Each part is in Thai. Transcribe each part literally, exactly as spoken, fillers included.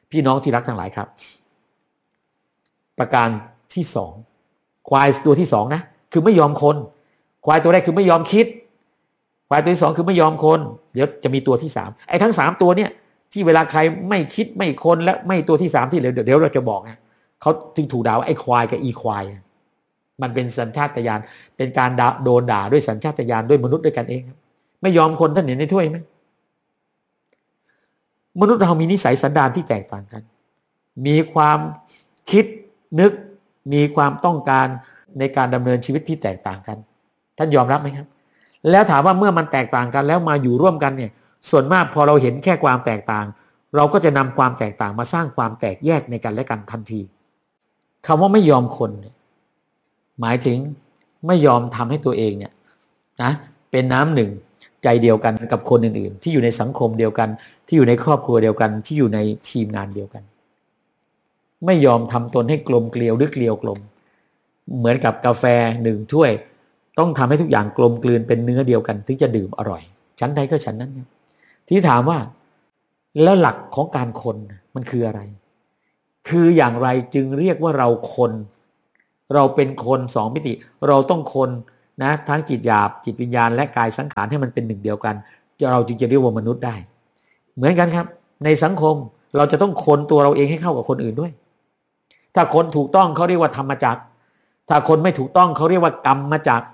พี่น้องที่รักทั้งหลายครับประการที่สองควายตัวที่สองนะคือไม่ยอมคนควายตัวแรกคือไม่ยอมคิดควายตัวที่สองคือไม่ยอมคนเดี๋ยวจะมีตัวที่สามไอ้ทั้งสามตัวเนี่ยที่เวลาใครไม่คิดไม่คนและไม่ตัวที่สามที่เหลือเดี๋ยวเราจะบอกนะเขาจึงถูกด่าว่าไอ้ควายกับอีควายมันเป็นสัญชาตญาณเป็นการโดนด่าด้วยสัญชาตญาณด้วยมนุษย์ด้วยกันเองไม่ยอมคนท่านเห็นในถ้วยไหมมนุษย์เรามีนิสัยสันดานที่แตกต่างกันมีความคิดนึกมีความต้องการในการดำเนินชีวิตที่แตกต่างกันท่านยอมรับไหมครับแล้วถามว่าเมื่อมันแตกต่างกันแล้วมาอยู่ร่วมกันเนี่ยส่วนมากพอเราเห็นแค่ความแตกต่างเราก็จะนำความแตกต่างมาสร้างความแตกแยกในกันและกันทันทีคำว่าไม่ยอมคนหมายถึงไม่ยอมทำให้ตัวเองเนี่ยนะเป็นน้ำหนึ่งใจเดียวกันกับคนอื่นๆที่อยู่ในสังคมเดียวกันที่อยู่ในครอบครัวเดียวกันที่อยู่ในทีมงานเดียวกันไม่ยอมทำตนให้กลมเกลียวหรือเกลียวกลมเหมือนกับกาแฟหนึ่งถ้วยต้องทำให้ทุกอย่างกลมกลืนเป็นเนื้อเดียวกันถึงจะดื่มอร่อยชั้นใดก็ชั้นนั้นที่ถามว่าแล้วหลักของการคนมันคืออะไรคืออย่างไรจึงเรียกว่าเราคนเราเป็นคนสองมิติเราต้องคนนะทั้งจิตหยาบจิตวิญญาณและกายสังขารให้มันเป็นหนึ่งเดียวกันเราจึงจะเรียกว่ามนุษย์ได้เหมือนกันครับในสังคมเราจะต้องคนตัวเราเองให้เข้ากับคนอื่นด้วยถ้าคนถูกต้องเขาเรียกว่าธรรมจักรถ้าคนไม่ถูกต้องเขาเรียกว่ากรรมจักร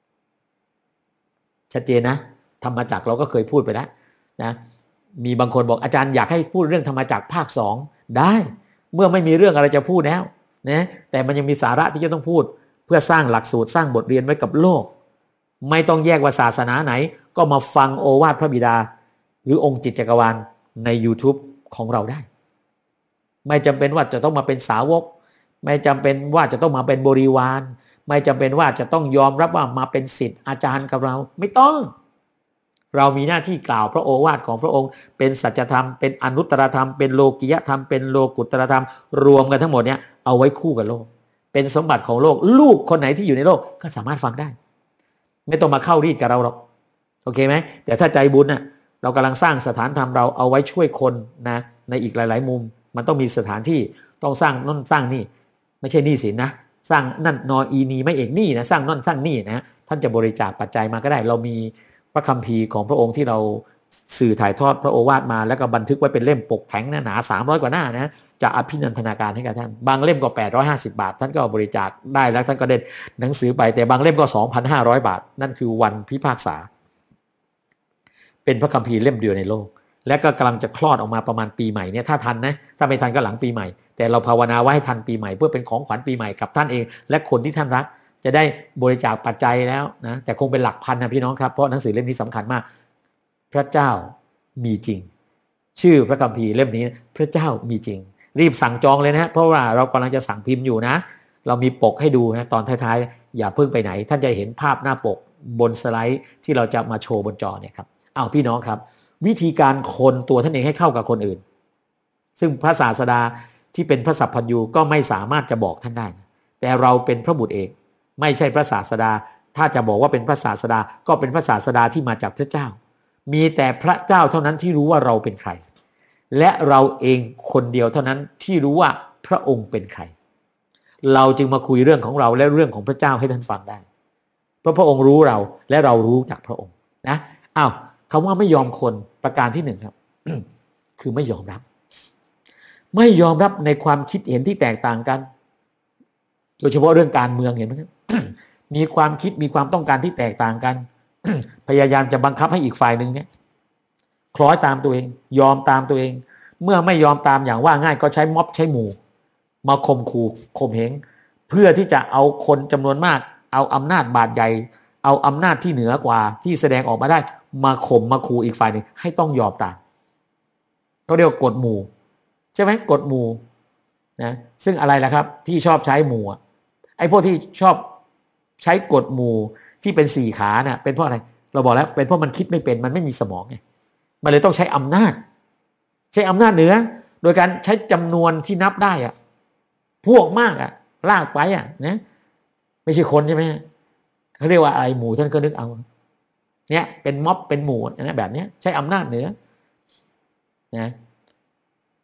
ชัดเจนนะธรรมจักรเราก็เคยพูดไปแล้วนะมีบางคนบอกอาจารย์อยากให้พูดเรื่องธรรมจักรภาคสองได้เมื่อไม่มีเรื่องอะไรจะพูดแล้วนะแต่มันยังมีสาระที่จะต้องพูดเพื่อสร้างหลักสูตรสร้างบทเรียนไว้กับโลกไม่ต้องแยกว่าศาสนาไหนก็มาฟังโอวาทพระบิดาหรือองค์จิตจักรวาลใน YouTube ของเราได้ไม่จำเป็นว่าจะต้องมาเป็นสาวกไม่จำเป็นว่าจะต้องมาเป็นบริวารไม่จำเป็นว่าจะต้องยอมรับว่ามาเป็นศิษย์อาจารย์กับเราไม่ต้องเรามีหน้าที่กล่าวพระโอวาทของพระองค์เป็นสัจธรรมเป็นอนุตตรธรรมเป็นโลกิยธรรมเป็นโลกุตตรธรรมรวมกันทั้งหมดเนี้ยเอาไว้คู่กับโลกเป็นสมบัติของโลกลูกคนไหนที่อยู่ในโลกก็สามารถฟังได้ไม่ต้องมาเข้ารีดกับเราหรอกโอเคไหมแต่ถ้าใจบุญน่ะเรากำลังสร้างสถานธรรมเราเอาไว้ช่วยคนนะในอีกหลายๆมุมมันต้องมีสถานที่ต้องสร้างนั่นสร้างนี่ไม่ใช่หนี้สินนะสร้างนั่นนออีนีไม่เอกหนี้นะสร้างนั่นสร้างนี่นะท่านจะบริจาคปัจจัยมาก็ได้เรามีพระคัมภีร์ของพระองค์ที่เราสื่อถ่ายทอดพระโอวาทมาแล้วก็บันทึกไว้เป็นเล่มปกแข็งหนาสามร้อยกว่าหน้านะจะอภินันทนาการให้กับท่านบางเล่มก็แปดร้อยห้าสิบบาทท่านก็บริจาคได้แล้วท่านก็ได้หนังสือไปแต่บางเล่มก็ สองพันห้าร้อย บาทนั่นคือวันพิพากษาเป็นพระคัมภีร์เล่มเดียวในโลกและก็กำลังจะคลอดออกมาประมาณปีใหม่เนี่ยถ้าทันนะถ้าไม่ทันก็หลังปีใหม่แต่เราภาวนาไว้ให้ทันปีใหม่เพื่อเป็นของขวัญปีใหม่กับท่านเองและคนที่ท่านรักจะได้บริจาคปัจจัยแล้วนะแต่คงเป็นหลักพันนะพี่น้องครับเพราะหนังสือเล่มนี้สำคัญมากพระเจ้ามีจริงชื่อพระคัมภีร์เล่มนี้พระเจ้ามีจริงรีบสั่งจองเลยนะเพราะว่าเรากำลังจะสั่งพิมพ์อยู่นะเรามีปกให้ดูนะตอนท้ายๆอย่าเพิ่งไปไหนท่านจะเห็นภาพหน้าปกบนสไลด์ที่เราจะมาโชว์บนจอเนี่ยครับอ้าวพี่น้องครับวิธีการคนตัวท่านเองให้เข้ากับคนอื่นซึ่งพระศาสดาที่เป็นพระสัพพัญญูก็ไม่สามารถจะบอกท่านได้แต่เราเป็นพระบุตรเองไม่ใช่พระศาสดาถ้าจะบอกว่าเป็นพระศาสดาก็เป็นพระศาสดาที่มาจากพระเจ้ามีแต่พระเจ้าเท่านั้นที่รู้ว่าเราเป็นใครและเราเองคนเดียวเท่านั้นที่รู้ว่าพระองค์เป็นใครเราจึงมาคุยเรื่องของเราและเรื่องของพระเจ้าให้ท่านฟังได้เพราะพระองค์รู้เราและเรารู้จากพระองค์นะอ้าวคำว่าไม่ยอมคนประการที่หนึ่งครับ คือไม่ยอมรับไม่ยอมรับในความคิดเห็นที่แตกต่างกันโดยเฉพาะเรื่องการเมืองเห็นไหมครับ มีความคิดมีความต้องการที่แตกต่างกัน พยายามจะบังคับให้อีกฝ่ายหนึ่งเนี่ยคล้อยตามตัวเองยอมตามตัวเองเมื่อไม่ยอมตามอย่างว่าง่ายก็ใช้ม็อบใช้หมู่มาข่มขู่ข่มเหงเพื่อที่จะเอาคนจำนวนมากเอาอำนาจบาดใหญ่เอาอำนาจที่เหนือกว่าที่แสดงออกมาได้มาข่มมาขู่อีกฝ่ายหนึ่งให้ต้องยอมตามเขาเรียกว่ากฎหมู่ใช่ไหมกฎหมู่นะซึ่งอะไรล่ะครับที่ชอบใช้หมู่ไอ้พวกที่ชอบใช้กฎหมู่ที่เป็นสี่ขาเนี่ยเป็นเพราะอะไรเราบอกแล้วเป็นเพราะมันคิดไม่เป็นมันไม่มีสมองไงมันเลยต้องใช้อำนาจใช้อำนาจเหนือโดยการใช้จำนวนที่นับได้อะพวกมากอะลากไปอะนะไม่ใช่คนใช่ไหมเขาเรียกว่าอะไรหมู่ท่านก็นึกเอาเนี่ยเป็นม็อบเป็นหมู่นะแบบนี้ใช้อำนาจเหนือนะ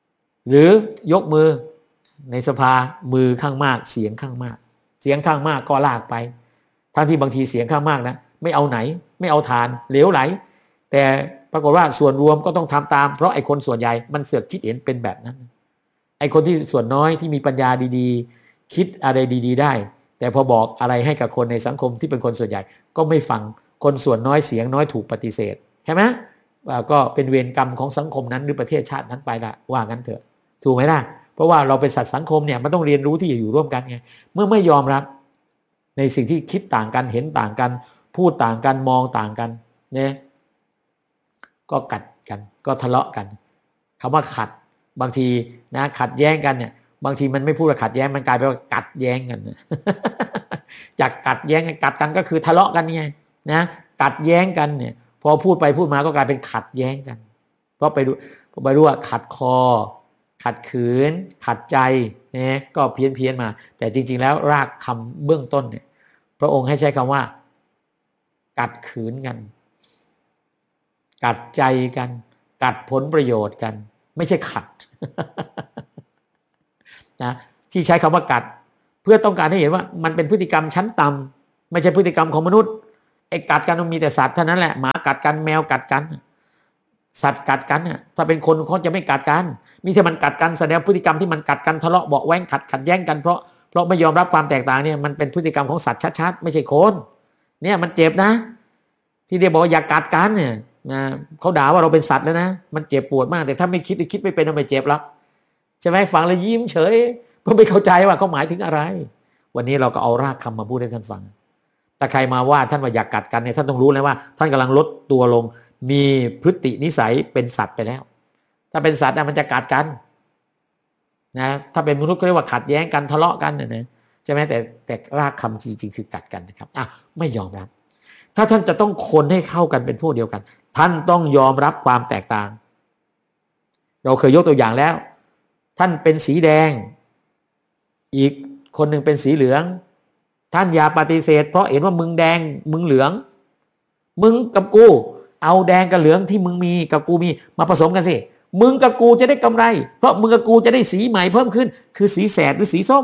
หรือยกมือในสภามือข้างมากเสียงข้างมากเสียงข้างมากก็ลากไปทั้งที่บางทีเสียงข้างมากนะไม่เอาไหนไม่เอาทานเหลวไหลแต่ปรากฏว่าส่วนรวมก็ต้องทำตามเพราะไอ้คนส่วนใหญ่มันเสือกคิดเห็นเป็นแบบนั้นไอ้คนที่ส่วนน้อยที่มีปัญญาดีๆคิดอะไรดีๆได้แต่พอบอกอะไรให้กับคนในสังคมที่เป็นคนส่วนใหญ่ก็ไม่ฟังคนส่วนน้อยเสียงน้อยถูกปฏิเสธใช่ไหมก็เป็นเวรกรรมของสังคมนั้นหรือประเทศชาตินั้นไปละว่างั้นเถอะถูกไหมล่ะเพราะว่าเราเป็นสัตว์สังคมเนี่ยมันต้องเรียนรู้ที่จะอยู่ร่วมกันไงเมื่อไม่ยอมรับในสิ่งที่คิดต่างกันเห็นต่างกันพูดต่างกันมองต่างกันเนี่ยก็กัดกันก็ทะเลาะกันคำว่าขัดบางทีนะขัดแย้งกันเนี่ยบางทีมันไม่พูดว่าขัดแย้งมันกลายเป็นว่ากัดแย้งกัน จากกัดแย้งกัดกันก็คือทะเลาะกันไงนะกัดแย้งกันเนี่ยพอพูดไปพูดมาก็กลายเป็นขัดแย้งกันเพราะไปดูไปรู้ว่าขัดคอขัดขืนขัดใจเนี่ยก็เพี้ยนเพี้ยนมาแต่จริงๆแล้วรากคำเบื้องต้นเนี่ยพระองค์ให้ใช้คำว่ากัดขืนกันกัดใจกันกัดผลประโยชน์กันไม่ใช่ขัด นะที่ใช้คำว่ากัดเพื่อต้องการให้เห็นว่ามันเป็นพฤติกรรมชั้นต่ำไม่ใช่พฤติกรรมของมนุษย์ไอ้กัดกันมันมีแต่สัตว์เท่านั้นแหละหมากัดกันแมวกัดกันสัตว์กัดกันเนี่ยถ้าเป็นคนเขาจะไม่กัดกันมีแต่มันกัดกันแสดงพฤติกรรมที่มันกัดกันทะเลาะเบาะแว้งขัดขัดแย้งกันเพราะเพราะไม่ยอมรับความแตกต่างเนี่ยมันเป็นพฤติกรรมของสัตว์ชัดๆไม่ใช่คนเนี่ยมันเจ็บนะที่เดียบอกอย่ากัดกันเนี่ยนะเขาด่าว่าเราเป็นสัตว์แล้วนะมันเจ็บปวดมากแต่ถ้าไม่คิดคิดไม่เป็นมันไม่เจ็บหรอกใช่ไหมฟังแล้วยิ้มเฉยเพราะไม่เข้าใจว่าเขาหมายถึงอะไรวันนี้เราก็เอารากคำมาพูดให้ท่านฟังถ้าใครมาว่าท่านว่าอยากกัดกันเนี่ยท่านต้องรู้เลยว่าท่านกำลังลดตัวลงมีพฤตินิสัยเป็นสัตว์ไปแล้วถ้าเป็นสัตว์มันจะกัดกันนะถ้าเป็นมนุษย์ก็เรียกว่าขัดแย้งกันทะเลาะกันนะใช่ไหมแต่แต่รากคำจริงๆคือกัดกันนะครับอ่ะไม่ยอมรับถ้าท่านจะต้องคนให้เข้ากันเป็นพวกเดียวกันท่านต้องยอมรับความแตกต่างเราเคยยกตัวอย่างแล้วท่านเป็นสีแดงอีกคนหนึ่งเป็นสีเหลืองท่านอย่าปฏิเสธเพราะเห็นว่ามึงแดงมึงเหลืองมึงกับกูเอาแดงกับเหลืองที่มึงมีกับกูมีมาผสมกันสิมึงกับกูจะได้กำไรเพราะมึงกับกูจะได้สีใหม่เพิ่มขึ้นคือสีแสดหรือสีส้ม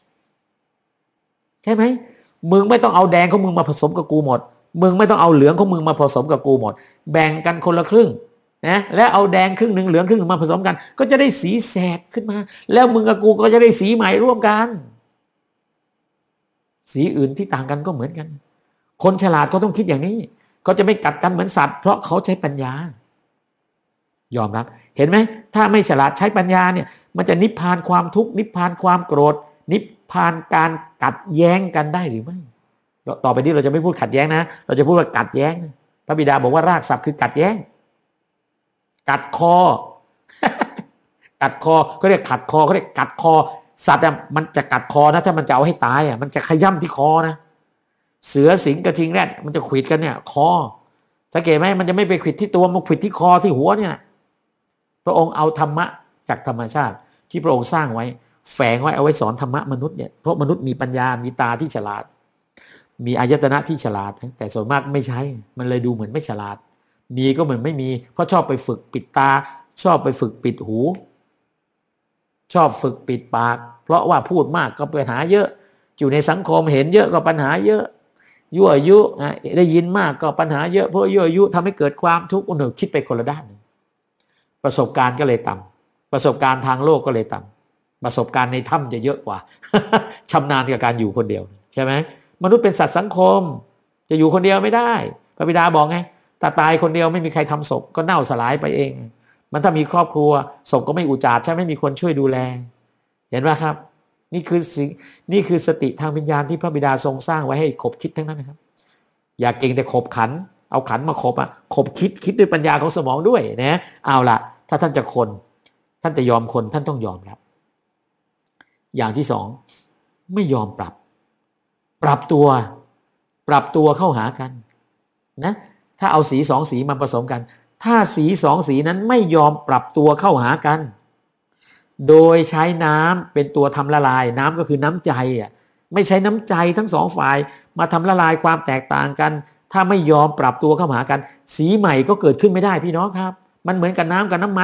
ใช่ไหมมึงไม่ต้องเอาแดงของมึงมาผสมกับกูหมดมึงไม่ต้องเอาเหลืองของมึงมาผสมกับกูหมดแบ่งกันคนละครึ่งนะแล้วเอาแดงครึ่งหนึ่งเหลืองครึ่งหนึ่งมาผสมกันก็จะได้สีแสดขึ้นมาแล้วมึงกับกูก็จะได้สีใหม่ร่วมกันสีอื่นที่ต่างกันก็เหมือนกันคนฉลาดเขาต้องคิดอย่างนี้เขาจะไม่กัดกันเหมือนสัตว์เพราะเขาใช้ปัญญายอมรับเห็นไหมถ้าไม่ฉลาดใช้ปัญญาเนี่ยมันจะนิพพานความทุกข์นิพพานความโกรธนิพพานการกัดแย้งกันได้หรือไม่ต่อไปนี้เราจะไม่พูดขัดแย้งนะเราจะพูดว่ากัดแย้งพระบิดาบอกว่ารากศัพท์คือกัดแย้งกัดคอ กัดคอเขาเรียกขัดคอเขาเรียกกัดคอสัตว์มันจะกัดคอนะถ้ามันจะเอาให้ตายอ่ะมันจะขย้ำที่คอนะเสือสิงกระทิงแรดมันจะขวิดกันเนี่ยคอสังเกตไหมมันจะไม่ไปขวิดที่ตัวมันขวิดที่คอที่หัวเนี่ยพระองค์เอาธรรมะจากธรรมชาติที่พระองค์สร้างไว้แฝงไว้เอาไว้สอนธรรมะมนุษย์เนี่ยเพราะมนุษย์มีปัญญามีตาที่ฉลาดมีอายตนะที่ฉลาดแต่ส่วนมากไม่ใช้มันเลยดูเหมือนไม่ฉลาดมีก็เหมือนไม่มีเพราะชอบไปฝึกปิดตาชอบไปฝึกปิดหูชอบฝึกปิดปากเพราะว่าพูดมากก็ปัญหาเยอะอยู่ในสังคมเห็นเยอะก็ปัญหาเยอะยั่วยุได้ยินมากก็ปัญหาเยอะเพราะยั่วยุทำให้เกิดความทุกข์อุณหคิดไปคนละด้านประสบการณ์ก็เลยต่ำประสบการณ์ทางโลกก็เลยต่ำประสบการณ์ในถ้ำจะเยอะกว่า ชำนาญกับการอยู่คนเดียวใช่ไหมมนุษย์เป็นสัตว์สังคมจะอยู่คนเดียวไม่ได้พระบิดาบอกไงถ้าตายคนเดียวไม่มีใครทำศพก็เน่าสลายไปเองมันถ้ามีครอบครัวศพก็ไม่อุจจาระใช่ไม่มีคนช่วยดูแลเห็นไหมครับนี่คือสิ่งนี่คือสติทางวิญญาณที่พระบิดาทรงสร้างไว้ให้ขบคิดทั้งนั้นนะครับอย่าเก่งแต่ขบขันเอาขันมาขบอ่ะขบคิดคิดด้วยปัญญาของสมองด้วยนะเอาล่ะถ้าท่านจะคนท่านจะยอมคนท่านต้องยอมรับอย่างที่สองไม่ยอมปรับปรับตัวปรับตัวเข้าหากันนะถ้าเอาสีสองสีมาผสมกันถ้าสีสองสีนั้นไม่ยอมปรับตัวเข้าหากันโดยใช้น้ำเป็นตัวทำละลายน้ำก็คือน้ำใจอ่ะไม่ใช้น้ำใจทั้งสองฝ่ายมาทำละลายความแตกต่างกันถ้าไม่ยอมปรับตัวเข้าหากันสีใหม่ก็เกิดขึ้นไม่ได้พี่น้องครับมันเหมือนกับน้ำกับน้ำมันน่ะ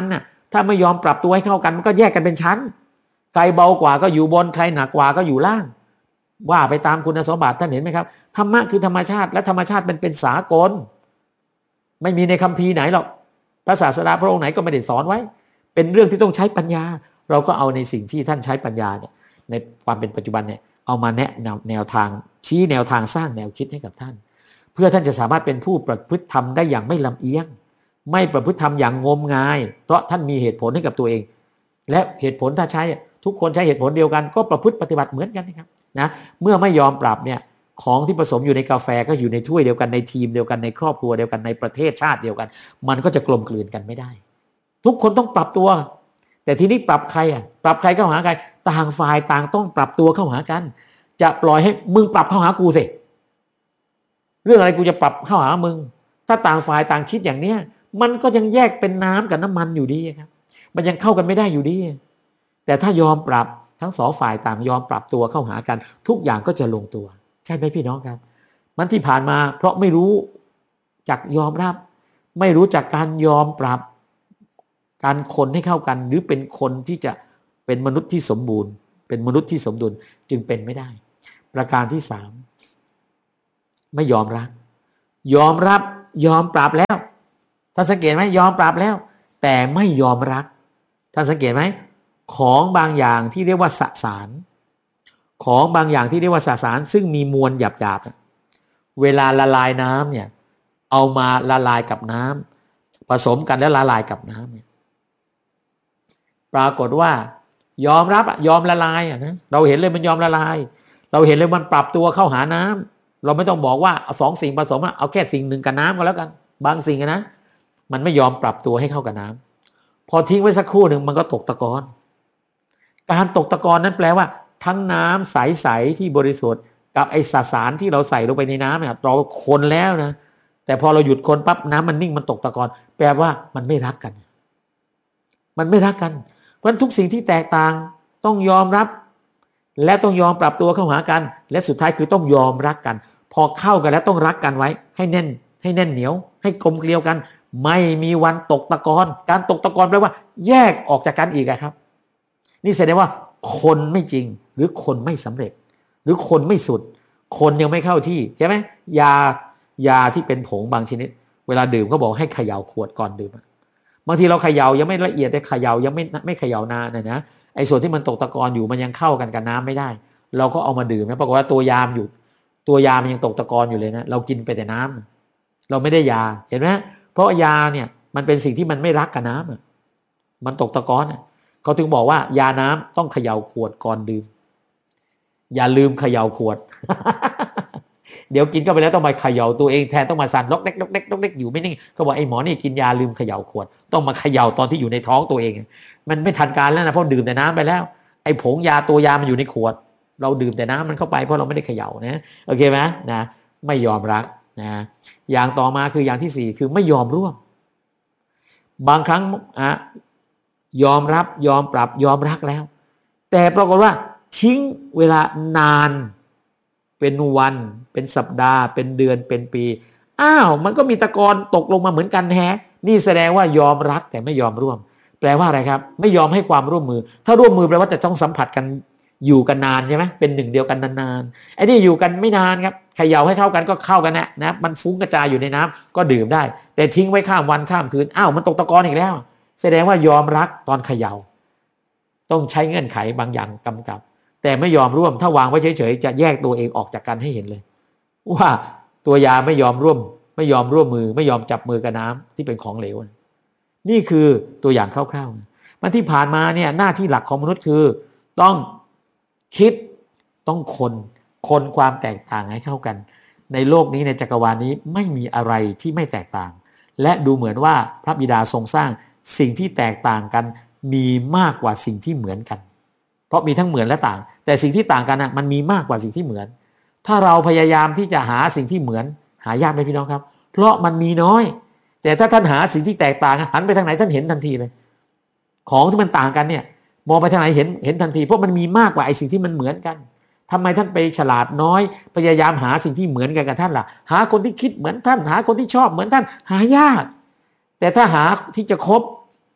ถ้าไม่ยอมปรับตัวให้เข้ากันมันก็แยกกันเป็นชั้นใครเบากว่าก็อยู่บนใครหนักกว่าก็อยู่ล่างว่าไปตามคุณสมบัติท่านเห็นไหมครับธรรมะคือธรรมชาติและธรรมชาติมันเป็นสากลไม่มีในคัมภีร์ไหนหรอกพระศาสดาพระองค์ไหนก็ไม่ได้สอนไว้เป็นเรื่องที่ต้องใช้ปัญญาเราก็เอาในสิ่งที่ท่านใช้ปัญญาเนี่ยในความเป็นปัจจุบันเนี่ยเอามาแนะแนวแนวทางชี้แนวทางสร้างแนวคิดให้กับท่านเพื่อท่านจะสามารถเป็นผู้ประพฤติธรรมได้อย่างไม่ลำเอียงไม่ประพฤติธรรมอย่างงมงายเพราะท่านมีเหตุผลให้กับตัวเองและเหตุผลถ้าใช้ทุกคนใช้เหตุผลเดียวกันก็ประพฤติปฏิบัติเหมือนกันนะครับนะเมื่อไม่ยอมปรับเนี่ยของที่ผสมอยู่ในกาแฟก็อยู่ในถ้วยเดียวกันในทีมเดียวกันในครอบครัวเดียวกันในประเทศชาติเดียวกันมันก็จะกลมกลืนกันไม่ได้ทุกคนต้องปรับตัวแต่ทีนี้ปรับใครอ่ะปรับใครเข้าหาใครต่างฝ่ายต่างต้องปรับตัวเข้าหากันจะปล่อยให้มึงปรับเข้าหากูสิเรื่องอะไรกูจะปรับเข้าหามึงถ้าต่างฝ่ายต่างคิดอย่างเนี้ยมันก็ยังแยกเป็นน้ำกับน้ำมันอยู่ดีครับมันยังเข้ากันไม่ได้อยู่ดีแต่ถ้ายอมปรับทั้งสองฝ่ายต่างยอมปรับตัวเข้าหากันทุกอย่างก็จะลงตัวใช่ไหมพี่น้องครับมันที่ผ่านมาเพราะไม่รู้จักยอมรับไม่รู้จักการยอมปรับการคนให้เข้ากันหรือเป็นคนที่จะเป็นมนุษย์ที่สมบูรณ์เป็นมนุษย์ที่สมดุลจึงเป็นไม่ได้ประการที่สามไม่ยอมรับยอมรับยอมปรับแล้วท่านสังเกตไหมยอมปรับแล้วแต่ไม่ยอมรักท่านสังเกตไหมของบางอย่างที่เรียกว่าสสารของบางอย่างที่เรียกว่าสสารซึ่งมีมวลหยาบๆเวลาละลายน้ำเนี่ยเอามาละลายกับน้ำผสมกันแล้วละลายกับน้ำเนี่ยปรากฏว่ายอมรับยอมละลายอ่ะนะเราเห็นเลยมันยอมละลายเราเห็นเลยมันปรับตัวเข้าหาน้ำเราไม่ต้องบอกว่าเอาสองสิ่งผสมเอาแค่สิ่งหนึ่งกับน้ำก็แล้วกันบางสิ่งนะมันไม่ยอมปรับตัวให้เข้ากับน้ำพอทิ้งไว้สักครู่หนึ่งมันก็ตกตะกอนการตกตะกอนนั้นแปลว่าทั้งน้ำใสๆที่บริสุทธิ์กับไอสสารที่เราใส่ลงไปในน้ำเนี่ยเราคนแล้วนะแต่พอเราหยุดคนปั๊บน้ำมันนิ่งมันตกตะกอนแปลว่ามันไม่รักกันมันไม่รักกันเพราะฉะนั้นทุกสิ่งที่แตกต่างต้องยอมรับและต้องยอมปรับตัวเข้าหากันและสุดท้ายคือต้องยอมรักกันพอเข้ากันแล้วต้องรักกันไว้ให้แน่นให้แน่นเหนียวให้กลมเกลียวกันไม่มีวันตกตะกอนการตกตะกอนแปลว่าแยกออกจากกันอีกครับนี่แสดงว่าคนไม่จริงหรือคนไม่สำเร็จหรือคนไม่สุดคนยังไม่เข้าที่ใช่ไหมยายาที่เป็นผงบางชนิดเวลาดื่มเขาบอกให้เขย่าขวดก่อนดื่มบางทีเราเขย่ายังไม่ละเอียดแต่เขย่ายังไม่ไม่เขย่านานนะนะไอ้ส่วนที่มันตกตะกอนอยู่มันยังเข้ากันกับน้ำไม่ได้เราก็เอามาดื่มนะปรากฏว่าตัวยามอยู่ตัวยามันยังตกตะกอนอยู่เลยนะเรากินไปแต่น้ำเราไม่ได้ยาเห็นไหมเพราะยาเนี่ยมันเป็นสิ่งที่มันไม่รักกับน้ำมันตกตะกอนเขาถึงบอกว่ายาน้ำต้องเขย่าขวดก่อนดื่มอย่าลืมเขย่าขวด เดี๋ยวกินเข้าไปแล้วต้องมาเขย่าตัวเองแทนต้องมาสั่นล็อกเล็กล็อกเล็กล็อกเล็กอยู่ไม่นิ่งเขาบอกไอ้หมอนี่กินยาลืมเขย่าขวดต้องมาเขย่าตอนที่อยู่ในท้องตัวเองมันไม่ทันการแล้วนะเพราะดื่มแต่น้ำไปแล้วไอ้ผงยาตัวยามันอยู่ในขวดเราดื่มแต่น้ำมันเข้าไปเพราะเราไม่ได้เขย่านะโอเคไหมนะไม่ยอมรักนะอย่างต่อมาคืออย่างที่สี่คือไม่ยอมร่วมบางครั้งอะยอมรับยอมปรับยอมรักแล้วแต่ปรากฏว่าทิ้งเวลานานเป็นวันเป็นสัปดาห์เป็นเดือนเป็นปีอ้าวมันก็มีตะกอนตกลงมาเหมือนกันแฮะนี่แสดงว่ายอมรักแต่ไม่ยอมร่วมแปลว่าอะไรครับไม่ยอมให้ความร่วมมือถ้าร่วมมือแปลว่าจะต้องสัมผัสกันอยู่กันนานใช่ไหมเป็นหนึ่งเดียวกันนานๆไอ้นี่อยู่กันไม่นานครับเขย่าให้เข้ากันก็เข้ากันนะนะมันฟุ้งกระจายอยู่ในน้ำก็ดื่มได้แต่ทิ้งไว้ข้ามวันข้ามคืนอ้าวมันตกตะกอนอีกแล้วแสดงว่ายอมรักตอนเขย่าต้องใช้เงื่อนไขบางอย่างกำกับแต่ไม่ยอมร่วมถ้าวางไว้เฉยๆจะแยกตัวเองออกจากกันให้เห็นเลยว่าตัวยาไม่ยอมร่วมไม่ยอมร่วมมือไม่ยอมจับมือกับน้ำที่เป็นของเหลวนี่คือตัวอย่างคร่าวๆมันที่ผ่านมาเนี่ยหน้าที่หลักของมนุษย์คือต้องคิดต้องคนคนความแตกต่างให้เข้ากันในโลกนี้ในจักรวาลนี้ไม่มีอะไรที่ไม่แตกต่างและดูเหมือนว่าพระบิดาทรงสร้างสิ่งที่แตกต่างกันมีมากกว่าสิ่งที่เหมือนกันเพราะมีทั้งเหมือนและต่างแต่สิ่งที่ต่างกันนะมันมีมากกว่าสิ่งที่เหมือนถ้าเราพยายามที่จะหาสิ่งที่เหมือนหายากไหมพี่น้องครับเพราะมันมีน้อยแต่ถ้าท่านหาสิ่งที่แตกต่างหันไปทางไหนท่านเห็นทันทีเลยของที่มันต่างกันเนี่ยมองไปทางไหนเห็นเห็นทันทีเพราะมันมีมากกว่าไอ้สิ่งที่มันเหมือนกันทำไมท่านไปฉลาดน้อยพยายามหาสิ่งที่เหมือนกันกับท่านล่ะหาคนที่คิดเหมือนท่านหาคนที่ชอบเหมือนท่านหายากแต่ถ้าหาที่จะคบ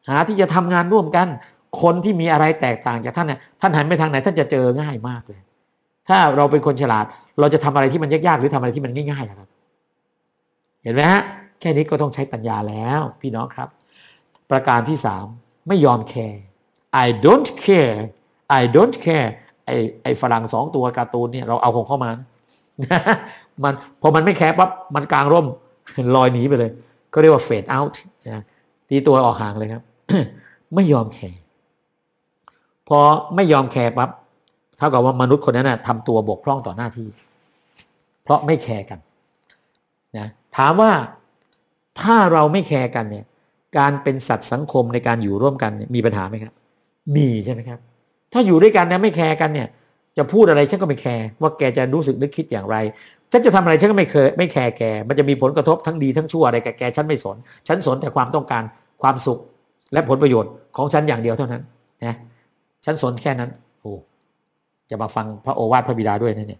หาที่จะทำงานร่วมกันคนที่มีอะไรแตกต่างจากท่านเนี่ยท่านหันไปทางไหนท่านจะเจอง่ายมากเลยถ้าเราเป็นคนฉลาดเราจะทำอะไรที่มันยากๆหรือทำอะไรที่มันง่ายๆนะครับเห็นไหมฮะแค่นี้ก็ต้องใช้ปัญญาแล้วพี่น้องครับประการที่สามไม่ยอมแคร์ I don't care I don't care ไอ้ไอ้ฝรั่งสองตัวการ์ตูนเนี่ยเราเอาของเข้ามานะมันพอมันไม่แคร์ปั๊บมันกลางร่มลอยหนีไปเลยก็เรียกว่า fade out นะตีตัวออกห่างเลยครับ ไม่ยอมแคร์พอไม่ยอมแคร์ปั๊บเท่ากับว่ามนุษย์คนนั้นนะทำตัวบกพร่องต่อหน้าที่เพราะไม่แคร์กันนะถามว่าถ้าเราไม่แคร์กันเนี่ยการเป็นสัตว์สังคมในการอยู่ร่วมกันมีปัญหาไหมครับมีใช่ไหมครับถ้าอยู่ด้วยกันเนี่ยไม่แคร์กันเนี่ยจะพูดอะไรฉันก็ไม่แคร์ว่าแกจะรู้สึกนึกคิดอย่างไรฉันจะทำอะไรฉันก็ไม่เคยไม่แคร์แกมันจะมีผลกระทบทั้งดีทั้งชั่วอะไรแกแกฉันไม่สนฉันสนแต่ความต้องการความสุขและผลประโยชน์ของฉันอย่างเดียวเท่านั้นนะฉันสนแค่นั้นโอ้จะมาฟังพระโอวาทพระบิดาด้วยนะเนี่ย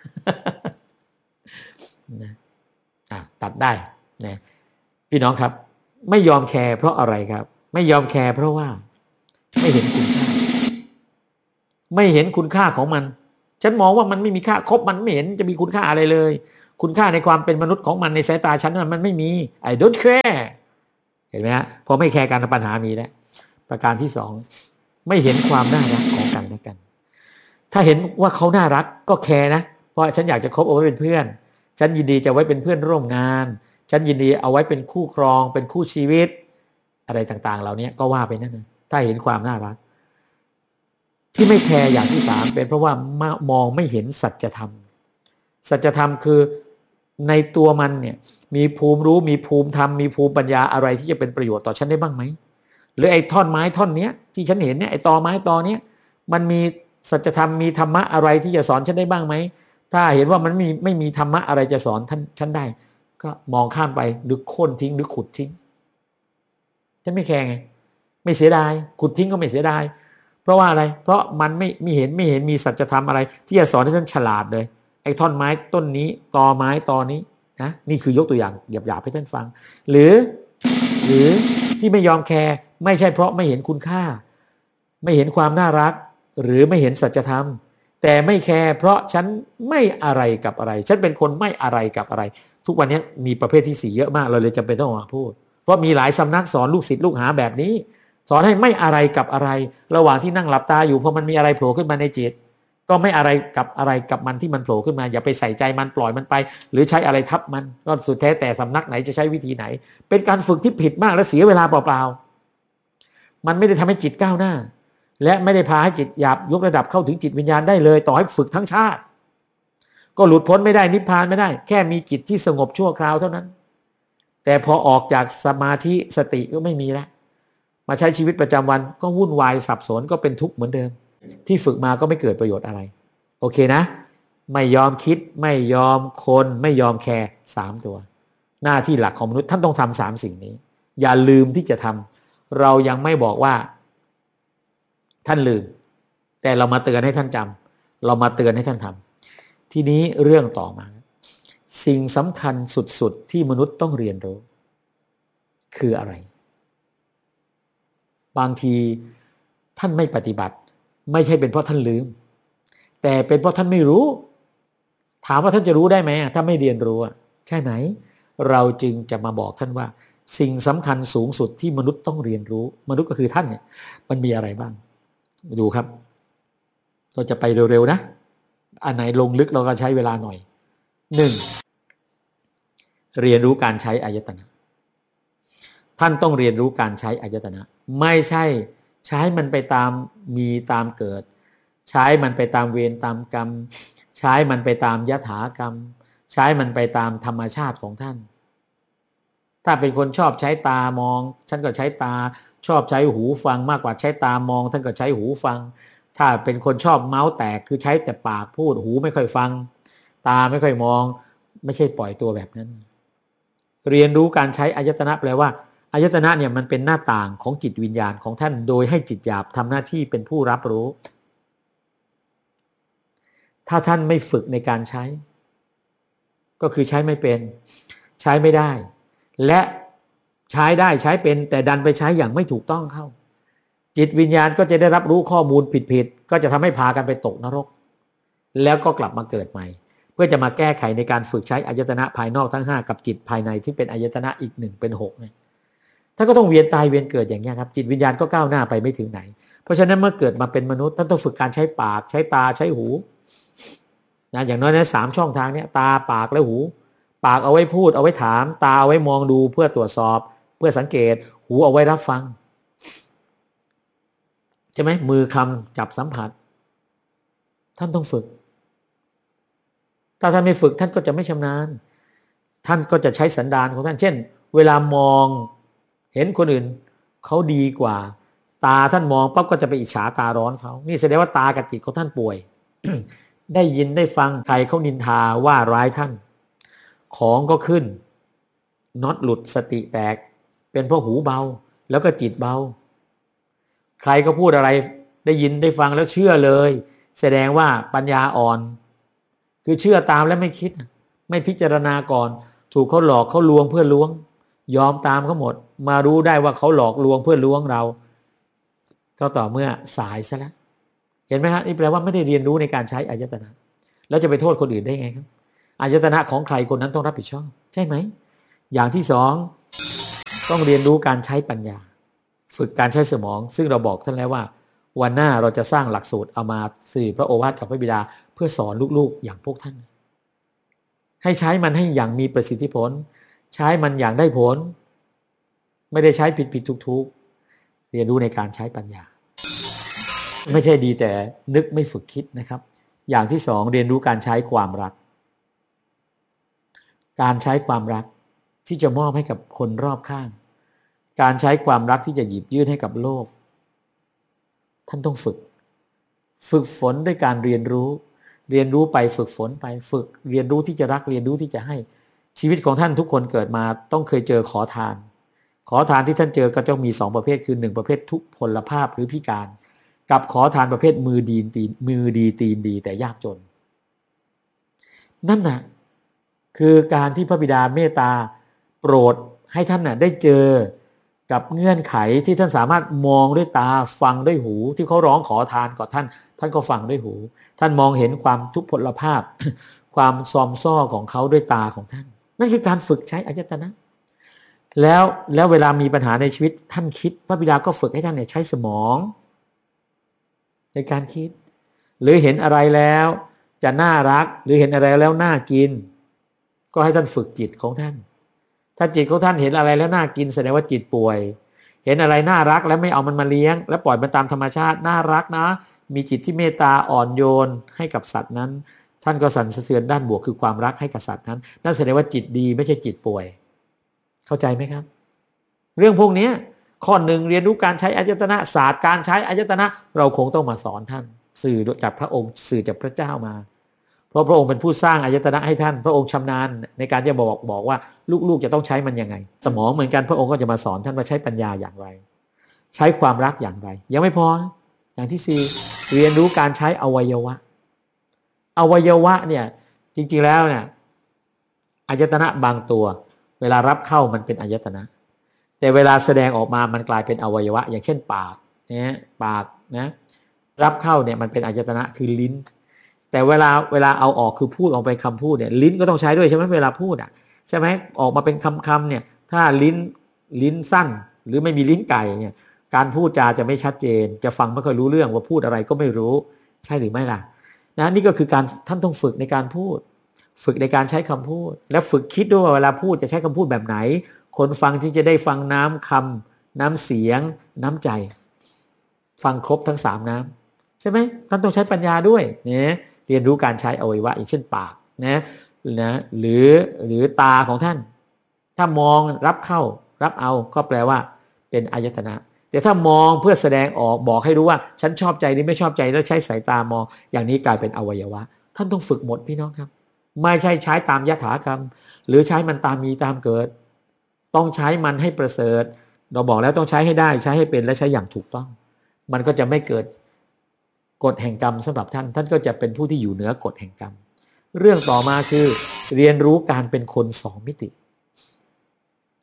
นะอ่ะตัดได้นะพี่น้องครับไม่ยอมแคร์เพราะอะไรครับไม่ยอมแคร์เพราะว่าไม่เห็นคุณค่าไม่เห็นคุณค่าของมันฉันมองว่ามันไม่มีค่าคบมันไม่เห็นจะมีคุณค่าอะไรเลยคุณค่าในความเป็นมนุษย์ของมันในสายตาฉันมันไม่มี I don't care เห็นไหมฮะพอไม่แคร์กันปัญหามีแล้วประการที่สองไม่เห็นความน่ารักของกันและกันถ้าเห็นว่าเขาน่ารักก็แคร์นะเพราะฉันอยากจะคบเอาไว้เป็นเพื่อนฉันยินดีจะไว้เป็นเพื่อนร่วมงานฉันยินดีเอาไว้เป็นคู่ครองเป็นคู่ชีวิตอะไรต่างๆเหล่านี้ก็ว่าไปนั่นนะถ้าเห็นความน่ารักที่ไม่แคร์อย่างที่สามเป็นเพราะว่ามองไม่เห็นสัจธรรมสัจธรรมคือในตัวมันเนี่ยมีภูมิรู้มีภูมิธรรมมีภูมิปัญญาอะไรที่จะเป็นประโยชน์ต่อฉันได้บ้างไหมหรือไอ้ท่อนไม้ท่อนเนี้ยที่ฉันเห็นเนี่ยไอ้ตอไม้ตอเนี้ยมันมีสัจธรรมมีธรรมะอะไรที่จะสอนฉันได้บ้างไหมถ้าเห็นว่ามันไม่มีไม่มีธรรมะอะไรจะสอนท่านฉันได้ก็มองข้ามไปหรือโค่นทิ้งหรือขุดทิ้งฉันไม่แคร์ไงไม่เสียดายขุดทิ้งก็ไม่เสียดายเพราะว่าอะไรเพราะมันไม่ไม่เห็นไม่เห็นมีสัจธรรมอะไรที่จะสอนให้ท่านฉลาดเลยไอ้ท่อนไม้ต้นนี้ตอไม้ตอนี้นะนี่คือยกตัวอย่างหยาบๆให้ท่านฟังหรือหรือที่ไม่ยอมแคร์ไม่ใช่เพราะไม่เห็นคุณค่าไม่เห็นความน่ารักหรือไม่เห็นสัจธรรมแต่ไม่แคร์เพราะฉันไม่อะไรกับอะไรฉันเป็นคนไม่อะไรกับอะไรทุกวันนี้มีประเภทที่สี่เยอะมากเราเลยจำเป็นต้องมาพูดเพราะมีหลายสำนักสอนลูกศิษย์ลูกหาแบบนี้สอนให้ไม่อะไรกับอะไรระหว่างที่นั่งหลับตาอยู่พอมันมีอะไรโผล่ขึ้นมาในจิตก็ไม่อะไรกับอะไรกับมันที่มันโผล่ขึ้นมาอย่าไปใส่ใจมันปล่อยมันไปหรือใช้อะไรทับมันก็สุดแท้แต่สำนักไหนจะใช้วิธีไหนเป็นการฝึกที่ผิดมากและเสียเวลาเปล่าๆมันไม่ได้ทำให้จิตก้าวหน้าและไม่ได้พาให้จิตหยาบยกระดับเข้าถึงจิตวิญญาณได้เลยต่อให้ฝึกทั้งชาติก็หลุดพ้นไม่ได้นิพพานไม่ได้แค่มีจิตที่สงบชั่วคราวเท่านั้นแต่พอออกจากสมาธิสติก็ไม่มีแล้วมาใช้ชีวิตประจำวันก็วุ่นวายสับสนก็เป็นทุกข์เหมือนเดิมที่ฝึกมาก็ไม่เกิดประโยชน์อะไรโอเคนะไม่ยอมคิดไม่ยอมคนไม่ยอมแคร์สามตัวหน้าที่หลักของมนุษย์ท่านต้องทำสามสิ่งนี้อย่าลืมที่จะทำเรายังไม่บอกว่าท่านลืมแต่เรามาเตือนให้ท่านจำเรามาเตือนให้ท่านทำทีนี้เรื่องต่อมาสิ่งสำคัญสุดๆที่มนุษย์ต้องเรียนรู้คืออะไรบางทีท่านไม่ปฏิบัติไม่ใช่เป็นเพราะท่านลืมแต่เป็นเพราะท่านไม่รู้ถามว่าท่านจะรู้ได้ไหมถ้าไม่เรียนรู้ใช่ไหมเราจึงจะมาบอกท่านว่าสิ่งสำคัญสูงสุดที่มนุษย์ต้องเรียนรู้มนุษย์ก็คือท่านเนี่ยมันมีอะไรบ้างดูครับเราจะไปเร็วๆนะอันไหนลงลึกเราก็ใช้เวลาหน่อยหนึ่งเรียนรู้การใช้อายตนะท่านต้องเรียนรู้การใช้อายตนะไม่ใช่ใช้มันไปตามมีตามเกิดใช้มันไปตามเวรตามกรรมใช้มันไปตามยถากรรมใช้มันไปตามธรรมชาติของท่านถ้าเป็นคนชอบใช้ตามองท่านก็ใช้ตาชอบใช้หูฟังมากกว่าใช้ตามองท่านก็ใช้หูฟังถ้าเป็นคนชอบเมาส์แตกคือใช้แต่ปากพูดหูไม่ค่อยฟังตาไม่ค่อยมองไม่ใช่ปล่อยตัวแบบนั้นเรียนรู้การใช้อายตนะแปลว่าอายตนะเนี่ยมันเป็นหน้าต่างของจิตวิญญาณของท่านโดยให้จิตหยาบทำหน้าที่เป็นผู้รับรู้ถ้าท่านไม่ฝึกในการใช้ก็คือใช้ไม่เป็นใช้ไม่ได้และใช้ได้ใช้เป็นแต่ดันไปใช้อย่างไม่ถูกต้องเข้าจิตวิญญาณก็จะได้รับรู้ข้อมูลผิดๆก็จะทำให้พากันไปตกนรกแล้วก็กลับมาเกิดใหม่เพื่อจะมาแก้ไขในการฝึกใช้อายตนะภายนอกทั้งห้ากับจิตภายในที่เป็นอายตนะอีกหนึ่งเป็นหกเนี่ยท่านก็ต้องเวียนตายเวียนเกิดอย่างนี้ครับจิตวิญญาณก็ก้าวหน้าไปไม่ถึงไหนเพราะฉะนั้นเมื่อเกิดมาเป็นมนุษย์ท่านต้องฝึกการใช้ปากใช้ตาใช้หูนะอย่างน้อยนะสามช่องทางเนี้ยตาปากและหูปากเอาไว้พูดเอาไว้ถามตาเอาไว้มองดูเพื่อตรวจสอบเพื่อสังเกตหูเอาไว้รับฟังใช่ไหมมือคำจับสัมผัสท่านต้องฝึกถ้าท่านไม่ฝึกท่านก็จะไม่ชำนาญท่านก็จะใช้สันดานของท่านเช่นเวลามองเห็นคนอื่นเขาดีกว่าตาท่านมองปั๊บก็จะไปอิจฉาตาร้อนเขานี่แสดงว่าตากับจิตของท่านป่วย ได้ยินได้ฟังใครเขานินทาว่าร้ายท่านของก็ขึ้นน็อตหลุดสติแตกเป็นเพราะหูเบาแล้วก็จิตเบาใครก็พูดอะไรได้ยินได้ฟังแล้วเชื่อเลยแสดงว่าปัญญาอ่อนคือเชื่อตามแล้วไม่คิดไม่พิจารณาก่อนถูกเขาหลอกเขาลวงเพื่อล้วงยอมตามเขาหมดมารู้ได้ว่าเขาหลอกลวงเพื่อล้วงเราก็ต่อเมื่อสายซะแล้วเห็นไหมครับนี่แปลว่าไม่ได้เรียนรู้ในการใช้อายตนะแล้วจะไปโทษคนอื่นได้ไงครับอายตนะของใครคนนั้นต้องรับผิดชอบใช่ไหมอย่างที่สองต้องเรียนรู้การใช้ปัญญาฝึกการใช้สมองซึ่งเราบอกท่านแล้วว่าวันหน้าเราจะสร้างหลักสูตรเอามาสื่อพระโอวาทกับพระบิดาเพื่อสอนลูกๆอย่างพวกท่านให้ใช้มันให้อย่างมีประสิทธิผลใช้มันอย่างได้ผลไม่ได้ใช้ผิดๆทุกๆเรียนรู้ในการใช้ปัญญาไม่ใช่ดีแต่นึกไม่ฝึกคิดนะครับอย่างที่สองเรียนรู้การใช้ความรักการใช้ความรักที่จะมอบให้กับคนรอบข้างการใช้ความรักที่จะหยิบยื่นให้กับโลกท่านต้องฝึกฝึกฝนด้วยการเรียนรู้เรียนรู้ไปฝึกฝนไปฝึกเรียนรู้ที่จะรักเรียนรู้ที่จะให้ชีวิตของท่านทุกคนเกิดมาต้องเคยเจอขอทานขอทานที่ท่านเจอก็จะมีสองประเภทคือหนึ่งประเภททุพพลภาพหรือพิการกับขอทานประเภทมือดีตีนมือดีตีนดีแต่ยากจนนั่นน่ะคือการที่พระบิดาเมตตาโปรดให้ท่านน่ะได้เจอกับเงื่อนไขที่ท่านสามารถมองด้วยตาฟังด้วยหูที่เขาร้องขอทานกับท่านท่านก็ฟังด้วยหูท่านมองเห็นความทุพพลภาพ ความซอมซ่อของเขาด้วยตาของท่านนั่นคือการฝึกใช้อายตนะแล้วแล้วเวลามีปัญหาในชีวิตท่านคิดพระบิดาก็ฝึกให้ท่านเนี่ยใช้สมองในการคิดหรือเห็นอะไรแล้วจะน่ารักหรือเห็นอะไรแล้วน่ากินก็ให้ท่านฝึกจิตของท่านถ้าจิตของท่านเห็นอะไรแล้วน่ากินแสดงว่าจิตป่วยเห็นอะไรน่ารักแล้วไม่เอามันมาเลี้ยงแล้วปล่อยมันตามธรรมชาติน่ารักนะมีจิตที่เมตตาอ่อนโยนให้กับสัตว์นั้นท่านก็สรรเสริญด้านบวกคือความรักให้กับสัตว์นั้นนั่นแสดงว่าจิตดีไม่ใช่จิตป่วยเข้าใจไหมครับเรื่องพวกนี้ข้อหนึ่งเรียนรู้การใช้อายตนะศาสตร์การใช้อายตนะเราคงต้องมาสอนท่านสื่อจากพระองค์สื่อจากพระเจ้ามาเพราะพระองค์เป็นผู้สร้างอายตนะให้ท่านพระองค์ชำนาญในการจะบอกบอกว่าลูกๆจะต้องใช้มันยังไงสมองเหมือนกันพระองค์ก็จะมาสอนท่านว่าใช้ปัญญาอย่างไรใช้ความรักอย่างไรยังไม่พออย่างที่สี่เรียนรู้การใช้อวัยวะอวัยวะเนี่ยจริงๆแล้วเนี่ยอายตนะบางตัวเวลารับเข้ามันเป็นอายตนะแต่เวลาแสดงออกมามันกลายเป็นอวัยวะอย่างเช่นปากเนี่ยปากนะรับเข้าเนี่ยมันเป็นอายตนะคือลิ้นแต่เวลาเวลาเอาออกคือพูดออกไปคำพูดเนี่ยลิ้นก็ต้องใช้ด้วยใช่ไหมเวลาพูดอ่ะใช่ไหมออกมาเป็นคำๆเนี่ยถ้าลิ้นลิ้นสั้นหรือไม่มีลิ้นไก่เนี่ยการพูดจาจะไม่ชัดเจนจะฟังไม่ค่อยรู้เรื่องว่าพูดอะไรก็ไม่รู้ใช่หรือไม่ล่ะนะนี่ก็คือการท่านต้องฝึกในการพูดฝึกในการใช้คำพูดและฝึกคิดด้วยว่าเวลาพูดจะใช้คำพูดแบบไหนคนฟังจึงจะได้ฟังน้ำคำน้ำเสียงน้ำใจฟังครบทั้งสามน้ำใช่ไหมท่านต้องใช้ปัญญาด้วยเนี่ยเรียนรู้การใช้อวัยวะอย่างเช่นปากนะนะหรือหรือตาของท่านถ้ามองรับเข้ารับเอาก็แปลว่าเป็นอายตนะแต่ถ้ามองเพื่อแสดงออกบอกให้รู้ว่าฉันชอบใจหรือไม่ชอบใจแล้วใช้สายตามองอย่างนี้กลายเป็นอวัยวะท่านต้องฝึกหมดพี่น้องครับไม่ใช่ใช้ตามยถากรรมหรือใช้มันตามมีตามเกิดต้องใช้มันให้ประเสริฐเราบอกแล้วต้องใช้ให้ได้ใช้ให้เป็นและใช้อย่างถูกต้องมันก็จะไม่เกิดกฎแห่งกรรมสำหรับท่านท่านก็จะเป็นผู้ที่อยู่เหนือกฎแห่งกรรมเรื่องต่อมาคือเรียนรู้การเป็นคนสองมิติ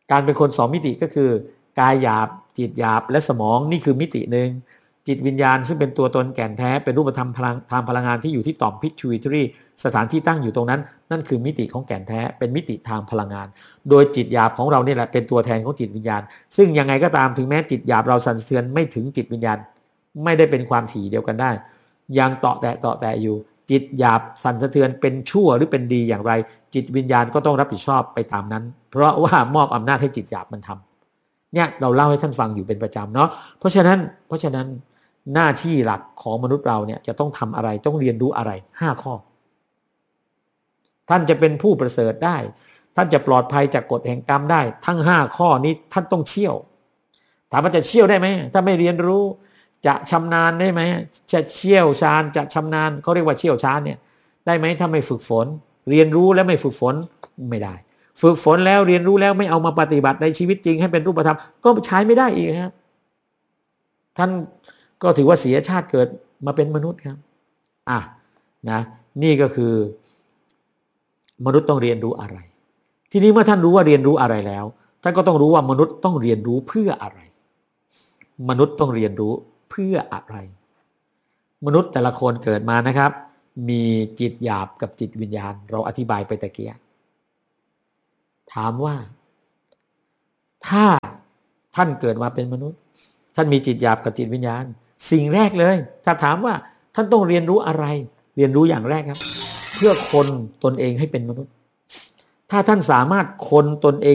การเป็นคนสองมิติก็คือกายหยาบจิตหยาบและสมองนี่คือมิติหนึ่งจิตวิญญาณซึ่งเป็นตัวตนแก่นแท้เป็นรูปธรรมพลังทางพลังงานที่อยู่ที่ต่อม pituitary สถานที่ตั้งอยู่ตรงนั้นนั่นคือมิติของแก่นแท้เป็นมิติทางพลังงานโดยจิตหยาบของเราเนี่ยแหละเป็นตัวแทนของจิตวิญญาณซึ่งยังไงก็ตามถึงแม้จิตหยาบเราสั่นสะเทือนไม่ถึงจิตวิญญาณไม่ได้เป็นความถี่เดียวกันได้ยังเตาะแตะเตาะแตะอยู่จิตหยาบสั่นสะเทือนเป็นชั่วหรือเป็นดีอย่างไรจิตวิญญาณก็ต้องรับผิดชอบไปตามนั้นเพราะว่ามอบอำนาจให้จิตหยาบมันทำเนี่ยเราเล่าให้ท่านฟังอยู่เป็นประจำเนาะเพราะฉะนั้นเพราะฉะนั้นหน้าที่หลักของมนุษย์เราเนี่ยจะต้องทำอะไรต้องเรียนรู้อะไรห้าข้อท่านจะเป็นผู้ประเสริฐได้ท่านจะปลอดภัยจากกฎแห่งกรรมได้ทั้งห้าข้อนี้ท่านต้องเชี่ยวถามว่าจะเชี่ยวได้ไหมถ้าไม่เรียนรู้จะชำนาญได้ไหมจะเชี่ยวชาญจะชำนาญเขาเรียกว่าเชี่ยวชาญเนี่ยได้ไหมถ้าไม่ฝึกฝนเรียนรู้แล้วไม่ฝึกฝนไม่ได้ฝึกฝนแล้วเรียนรู้แล้วไม่เอามาปฏิบัติในชีวิตจริงให้เป็นรูปธรรมก็ใช้ไม่ได้อีกครับท่านก็ถือว่าเสียชาติเกิดมาเป็นมนุษย์ครับอ่ะนะนี่ก็คือมนุษย์ต้องเรียนรู้อะไรทีนี้เมื่อท่านรู้ว่าเรียนรู้อะไรแล้วท่านก็ต้องรู้ว่ามนุษย์ต้องเรียนรู้เพื่ออะไรมนุษย์ต้องเรียนรู้เพื่ออะไรมนุษย์แต่ละคนเกิดมานะครับมีจิตหยาบกับจิตวิญญาณเราอธิบายไปตะเกียถามว่าถ้าท่านเกิดมาเป็นมนุษย์ท่านมีจิตหยาบกับจิตวิญญาณสิ่งแรกเลยถ้าถามว่าท่านต้องเรียนรู้อะไรเรียนรู้อย่างแรกครับเพื่อคนตนเองให้เป็นมนุษย์ถ้าท่านสามารถคนตนเอง